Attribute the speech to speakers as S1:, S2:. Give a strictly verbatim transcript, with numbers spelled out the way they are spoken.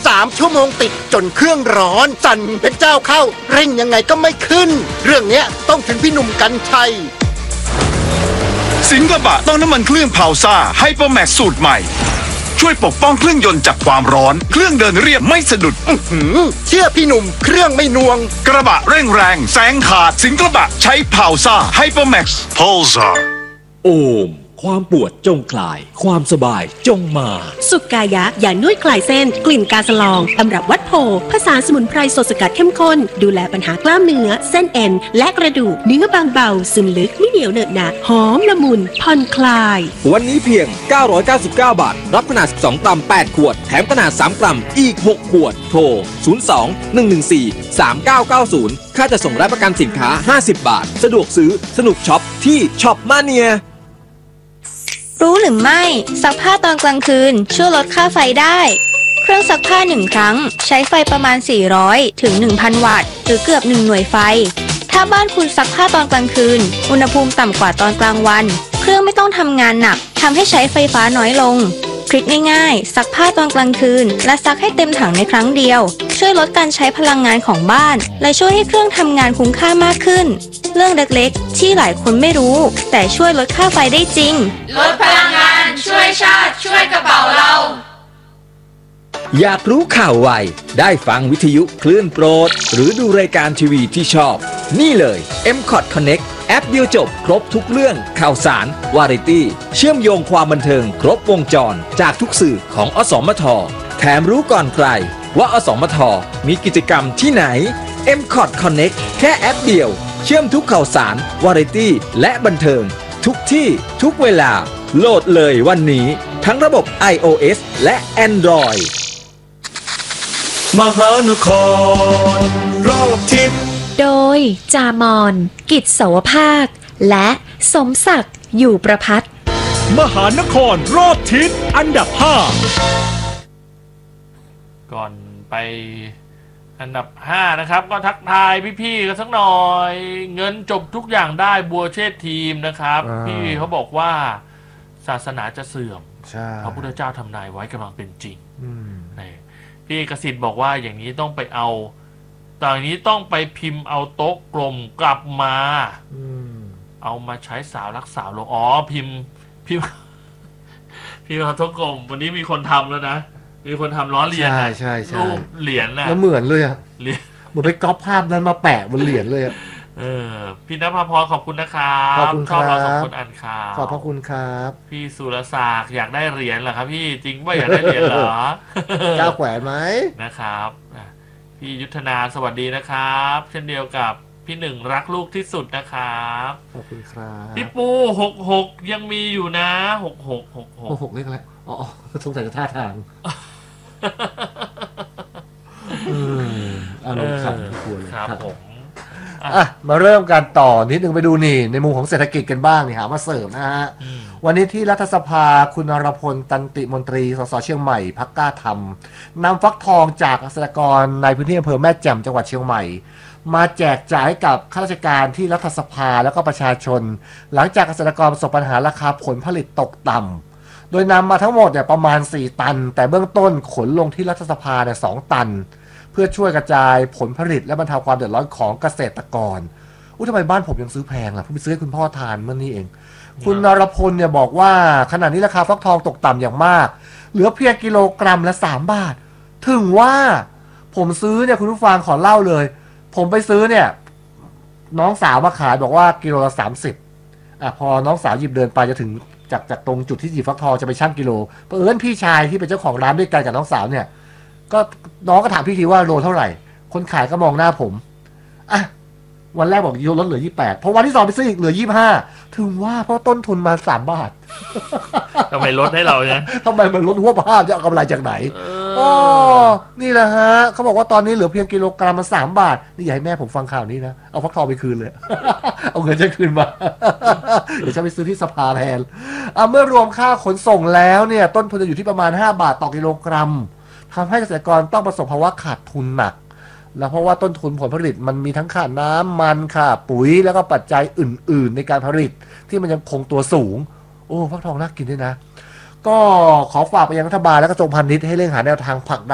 S1: สามชั่วโมงติดจนเครื่องร้อนสั่นเป็นเจ้าเข้าเร่งยังไงก็ไม่ขึ้นเรื่องเนี้ยต้องถึงพี่หนุ่มกรรชัย
S2: สิงกระบะต้องน้ำมันเครื่องพาวซ่าไฮเปอร์แม็กซ์สูตรใหม่ช่วยปกป้องเครื่องยนต์จากความร้อนเครื่องเดินเรียบไม่สะดุด
S1: เชื่อพี่หนุ่มเครื่องไม่นวง
S2: กระบะเร่งแรงแซงขาดสิงกระบะใช้พาวซ่าไฮเปอร์แม็กซ์พาวซ่า
S3: โอมความปวดจงคลายความสบายจงมา
S4: สุกายะยานวดคลายเส้นกลิ่นกาสลองตำรับวัดโพผสานสมุนไพรสดสกัดเข้มข้นดูแลปัญหากล้ามเนื้อเส้นเอ็นและกระดูกเนื้อบางเบาซึมลึกไม่เหนียวเหนอะหนะหอมละมุนผ่อนคลาย
S3: วันนี้เพียงเก้าร้อยเก้าสิบเก้าบาทรับขนาดสิบสองกรัมแปดขวดแถมขนาดสามกรัมอีกหกขวดโทรศูนย์ สอง หนึ่ง หนึ่ง สี่ สาม เก้า เก้า ศูนย์ค่าจะส่งและประกันสินค้าห้าสิบบาทสะดวกซื้อสนุกช็อปที่ช็อปมาเนีย
S5: รู้หรือไม่ซักผ้าตอนกลางคืนช่วยลดค่าไฟได้เครื่องซักผ้าหนึ่งครั้งใช้ไฟประมาณสี่ร้อยถึง หนึ่งพัน วัตต์หรือเกือบหนึ่งหน่วยไฟถ้าบ้านคุณซักผ้าตอนกลางคืนอุณหภูมิต่ำกว่าตอนกลางวันเครื่องไม่ต้องทำงานหนักทำให้ใช้ไฟฟ้าน้อยลงทริคง่ายๆซักผ้าตอนกลางคืนและซักให้เต็มถังในครั้งเดียวช่วยลดการใช้พลังงานของบ้านและช่วยให้เครื่องทำงานคุ้มค่ามากขึ้นเรื่องเล็กๆที่หลายคนไม่รู้แต่ช่วยลดค่าไฟได้จริง
S6: ลดพลังงานช่วยชาติช่วยกระเป๋าเรา
S3: อยากรู้ข่าวไวได้ฟังวิทยุคลื่นโปรดหรือดูรายการทีวีที่ชอบนี่เลย เอ็ม คอท Connect แอปเดียวจบครบทุกเรื่องข่าวสารวาไรตี้เชื่อมโยงความบันเทิงครบวงจรจากทุกสื่อของอสมทแถมรู้ก่อนใครว่าอสมทมีกิจกรรมที่ไหน เอ็ม คอท Connect แค่แอปเดียวเชื่อมทุกข่าวสารวาไรตี้และบันเทิงทุกที่ทุกเวลาโหลดเลยวันนี้ทั้งระบบ ไอ โอ เอส และ Android
S7: มหานครรอบทิศ
S8: โดยจามอนกิจเสาวภาคและสมศักดิ์อยู่ประพัฒน์
S7: มหานครรอบทิศอันดับห้า
S9: ก่อนไปอันดับห้านะครับก็ทักทายพี่ๆกันสักหน่อยเงินจบทุกอย่างได้บัวเชษทีมนะครับพี่เขาบอกว่าศาสนาจะเสื่อมพระพุทธเจ้าทำนายไว้กำลังเป็นจริงนี่พี่กสิทธิ์บอกว่าอย่างนี้ต้องไปเอาตอนนี้ต้องไปพิมพ์เอาโต๊ะกลมกลับมาเอามาใช้สาวรักสาวลงอ๋อพิมพ์พิมพ์พิมพ์เอาโต๊ะกลมวันนี้มีคนทำแล้วนะมีคนทำล้อเลียน
S10: ใช่ใช่ใช่
S9: รูปเหรียญนะ
S10: แล้วเหมือนเลยอ่ะเหมือนไปก๊อปภาพนั้นมาแปะบนเหรียญเลยอ่ะ
S9: เออพี่ณภพรขอบคุณนะครับขอบคุณครับชอบเราสองคนอ่านข่าว
S10: ขอบพระคุณครับ
S9: พี่สุรศักดิ์อยากได้เหรียญเหรอครับพี่จริงว่าอยากได้เหรียญเหรอ
S10: ก้าวแขวนไหม
S9: นะครับพี่ยุทธนาสวัสดีนะครับเช่นเดียวกับพี่หนึ่งรักลูกที่สุดนะครับ
S10: ขอบคุณครับ
S9: พี่ปูหกหกยังมีอยู่นะหกหกหกหก
S10: หกเลขอะไรอ๋อสงสัยจะท่าทางอารมณ์ขันควร
S9: ครับผม
S10: อ่ะมาเริ่มกันต่อนิดนึงไปดูนี่ในมุมของเศรษฐกิจกันบ้างนี่หามาเสริมนะฮะวันนี้ที่รัฐสภาคุณนรพลตันติมนตรีสสเชียงใหม่พรรคกล้าทำนำฟักทองจากเกษตรกรในพื้นที่อำเภอแม่แจ่มจังหวัดเชียงใหม่มาแจกจ่ายให้กับข้าราชการที่รัฐสภาแล้วก็ประชาชนหลังจากเกษตรกรประสบปัญหาราคาผลผลิตตกต่ำโดยนำมาทั้งหมดเนี่ยประมาณสี่ตันแต่เบื้องต้นขนลงที่รัฐสภาเนี่ยสองตันเพื่อช่วยกระจายผลผลิตและบรรเทาความเดือดร้อนของเกษตรกรอุ้ยทำไมบ้านผมยังซื้อแพงล่ะผมไปซื้อให้คุณพ่อทานเมื่อนี้เองคุณนรพลเนี่ยบอกว่าขณะนี้ราคาฟักทองตกต่ำอย่างมากเหลือเพียงกิโลกรัมละสามบาทถึงว่าผมซื้อเนี่ยคุณผู้ฟังขอเล่าเลยผมไปซื้อเนี่ยน้องสาวมาขายบอกว่ากิโลละสามสิบอ่ะพอน้องสาวหยิบเดินไปจะถึงจากจากตรงจุดที่หยิบฟักทองจะไปชั่งกิโลเผอิญพี่ชายที่เป็นเจ้าของร้านด้วยกันกับน้องสาวเนี่ยก็น้องก็ถามพี่ทีว่าโลเท่าไหร่คนขายก็มองหน้าผมอ่ะวันแรกบอกโยลดเหลือยี่สิบแปดพอวันที่สองไปซื้ออีกเหลือยี่สิบห้าถึงว่าเพราะต้นทุนมาสามบาท
S9: ทำไมลดให้เราเนี่ย
S10: ทำไมมันลดหัวภาพจะเอากำไรจากไหนอ๋อนี่แหละฮะเขาบอกว่าตอนนี้เหลือเพียงกิโลกรัมมาสามบาทนี่อย่าให้แม่ผมฟังข่าวนี้นะเอาฟักทองไปคืนเลยเอาเงินจะคืนมาเดี๋ยวจะไปซื้อที่สภาแทนอ่ะเมื่อรวมค่าขนส่งแล้วเนี่ยต้นทุนจะอยู่ที่ประมาณห้าบาทต่อกิโลกรัมทำให้เกษตรกรต้องประสบภาวะขาดทุนหนักแล้วเพราะว่าต้นทุนผลผลิตมันมีทั้งค่าน้ำมันค่าปุ๋ยแล้วก็ปัจจัยอื่นๆในการผลิตที่มันยังคงตัวสูงโอ้ฟักทองน่ากินด้วยนะก็ขอฝากไปยังรัฐบาลและกระทรวงพาณิชย์ให้เร่งหาแนวทางผลักดัน